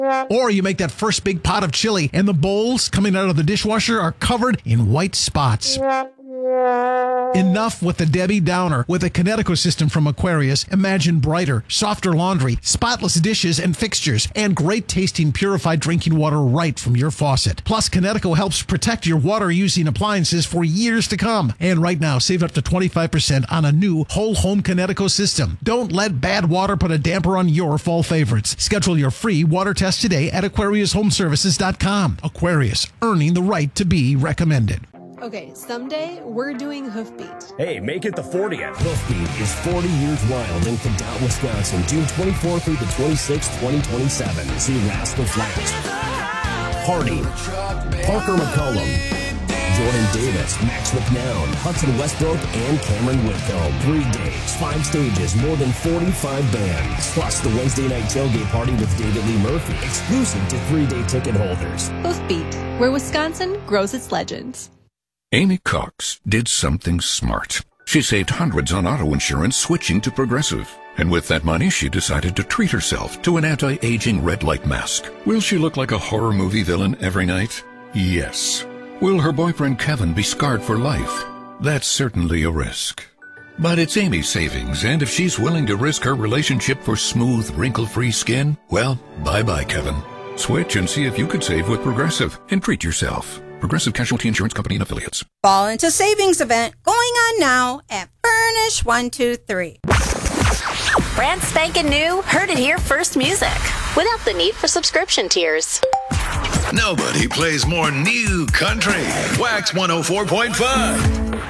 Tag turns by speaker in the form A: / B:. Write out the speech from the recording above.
A: Or you make that first big pot of chili and the bowls coming out of the dishwasher are covered in white spots. Enough with the Debbie Downer. With a Kinetico system from Aquarius, imagine brighter, softer laundry, spotless dishes and fixtures, and great tasting purified drinking water right from your faucet. Plus, Kinetico helps protect your water-using appliances for years to come. And right now, save up to 25% on a new whole home Kinetico system. Don't let bad water put a damper on your fall favorites. Schedule your free water test today at AquariusHomeservices.com. Aquarius, earning the right to be recommended.
B: Okay, someday we're doing Hoofbeat.
C: Hey, make it the 40th. Hoofbeat is 40 Years Wild in Cadott, Wisconsin, June 24th through the 26th, 2027. See Rascal Flatts, Hardy, Parker McCollum, Jordan Davis, Max McNown, Hudson Westbrook, and Cameron Whitcomb. 3 days, 5 stages, more than 45 bands. Plus the Wednesday night tailgate party with David Lee Murphy, exclusive to 3-day ticket holders.
B: Hoofbeat, where Wisconsin grows its legends.
D: Amy Cox did something smart. She saved hundreds on auto insurance switching to Progressive. And with that money, she decided to treat herself to an anti-aging red light mask. Will she look like a horror movie villain every night? Yes. Will her boyfriend Kevin be scarred for life? That's certainly a risk. But it's Amy's savings, and if she's willing to risk her relationship for smooth, wrinkle-free skin, well, bye-bye, Kevin. Switch and see if you could save with Progressive and treat yourself. Progressive Casualty Insurance Company and Affiliates.
E: Fall into savings event going on now at Furnish 123.
F: Brand spanking new, heard it here first music, without the need for subscription tiers.
G: Nobody plays more new country. Wax 104.5.